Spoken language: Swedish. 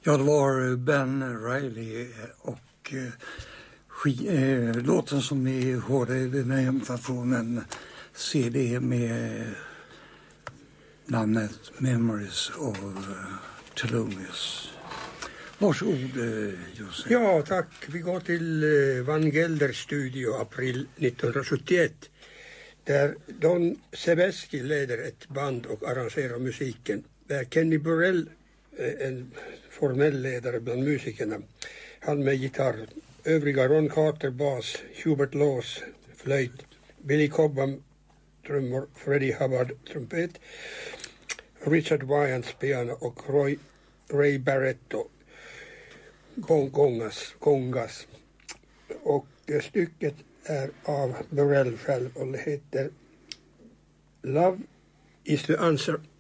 Ja, det var Ben Reilly och låten som ni hörde, den är hämtad från en CD med namnet Memories of Thelonious. Varsågod, Josef. Ja, tack. Vi går till Van Gelders studio april 1971 där Don Sebesky leder ett band och arrangerar musiken. Där Kenny Burrell, en formell ledare bland musikerna, han med gitarr. Övriga Ron Carter bas, Hubert Laws flöjt, Billy Cobham trummor, Freddie Hubbard trumpet, Richard Wyans piano och Ray Barretto kongas. Och stycket är av Burrell själv och det heter Love is the answer